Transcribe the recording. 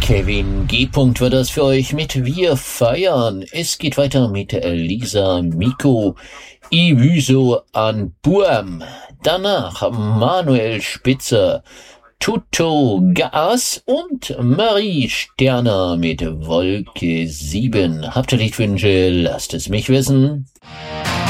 Kevin G. war das für euch mit Wir feiern. Es geht weiter mit Lisa Miko, Iwüso an Buam. Danach Manuel Spitzer, Tutto Gas und Marie Sterner mit Wolke 7. Habt ihr Liedwünsche? Lasst es mich wissen.